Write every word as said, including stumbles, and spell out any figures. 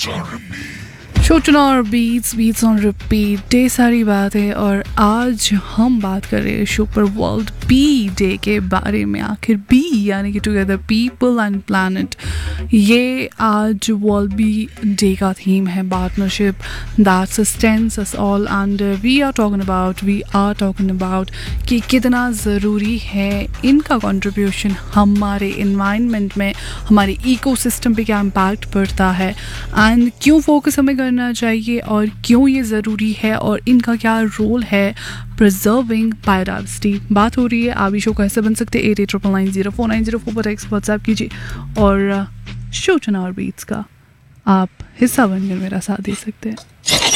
शोचना और beats beats on repeat, ढेर सारी बातें। और आज हम बात कर रहे हैं शो पर वर्ल्ड बी डे के बारे में। आखिर बी यानी कि टुगेदर पीपल एंड प्लानट, ये आज वर्ल्ड बी डे का थीम है। Partnership that sustains us all and we are talking about we are talking about कि कितना ज़रूरी है इनका कंट्रीब्यूशन हमारे इन्वायरमेंट में, हमारे इकोसिस्टम पे क्या इम्पैक्ट पड़ता है एंड क्यों फोकस हमें करना चाहिए और क्यों ये ज़रूरी है और इनका क्या रोल है प्रिजर्विंग बायोडाइवर्सिटी। बात हो रही है आबी शो कैसे बन सकते eight eight triple nine zero four nine zero four पर एक्स व्हाट्सएप कीजिए और शोचना और बीट्स का आप हिस्सा बनकर मेरा साथ दे सकते हैं।